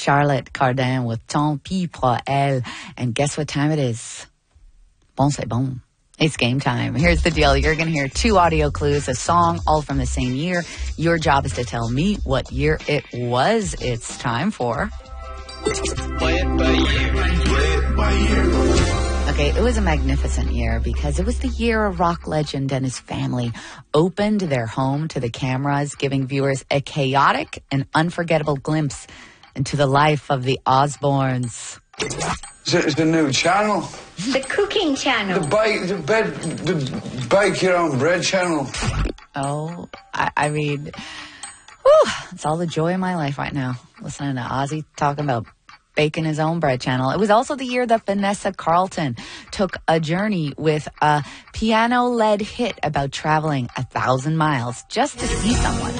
Charlotte Cardin with Tant pis pour elle. And guess what time it is? Bon, c'est bon. It's game time. Here's the deal. You're going to hear 2 audio clues, a song, all from the same year. Your job is to tell me what year it was. It's time for... Play it by year. Play it by year. Okay, it was a magnificent year because it was the year a rock legend and his family opened their home to the cameras, giving viewers a chaotic and unforgettable glimpse into the life of the Osbournes. It's the new channel. The cooking channel. The bake your own bread channel. Oh, I mean, whew, it's all the joy of my life right now, listening to Ozzy talking about baking his own bread channel. It was also the year that Vanessa Carlton took a journey with a piano-led hit about traveling 1,000 miles just to see someone.